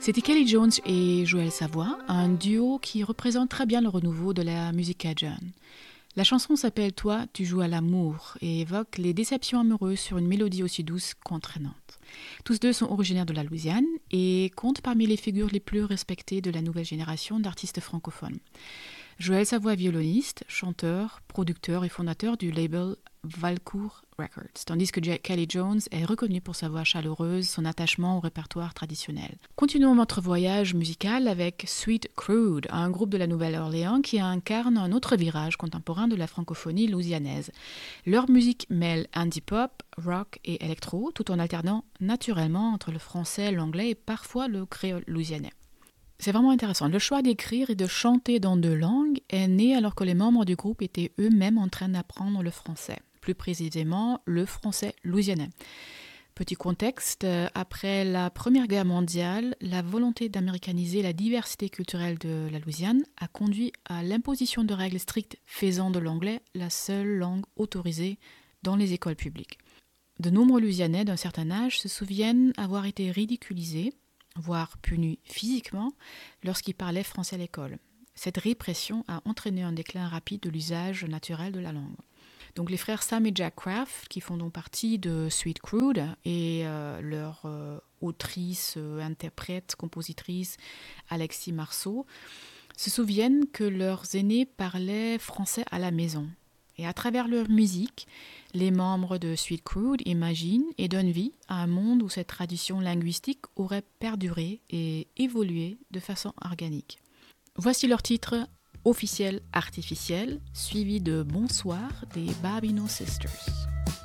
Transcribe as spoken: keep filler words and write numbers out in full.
C'était Kelly Jones et Joël Savoy, un duo qui représente très bien le renouveau de la musique cajun. La chanson s'appelle « Toi, tu joues à l'amour » et évoque les déceptions amoureuses sur une mélodie aussi douce qu'entraînante. Tous deux sont originaires de la Louisiane et comptent parmi les figures les plus respectées de la nouvelle génération d'artistes francophones. Joël Savoy est violoniste, chanteur, producteur et fondateur du label Valcourt Records, tandis que Kelly Jones est reconnue pour sa voix chaleureuse, son attachement au répertoire traditionnel. Continuons notre voyage musical avec Sweet Crude, un groupe de la Nouvelle-Orléans qui incarne un autre virage contemporain de la francophonie louisianaise. Leur musique mêle indie pop, rock et électro, tout en alternant naturellement entre le français, l'anglais et parfois le créole louisianais. C'est vraiment intéressant. Le choix d'écrire et de chanter dans deux langues est né alors que les membres du groupe étaient eux-mêmes en train d'apprendre le français, plus précisément le français louisianais. Petit contexte, après la Première Guerre mondiale, la volonté d'américaniser la diversité culturelle de la Louisiane a conduit à l'imposition de règles strictes faisant de l'anglais la seule langue autorisée dans les écoles publiques. De nombreux Louisianais d'un certain âge se souviennent avoir été ridiculisés, voire punis physiquement, lorsqu'ils parlaient français à l'école. Cette répression a entraîné un déclin rapide de l'usage naturel de la langue. Donc les frères Sam et Jack Kraft, qui font donc partie de Sweet Crude, et euh, leur euh, autrice, euh, interprète, compositrice Alexis Marceau, se souviennent que leurs aînés parlaient français à la maison. Et à travers leur musique, les membres de Sweet Crude imaginent et donnent vie à un monde où cette tradition linguistique aurait perduré et évolué de façon organique. Voici leur titre officiel artificiel, suivi de Bonsoir des Babino Sisters.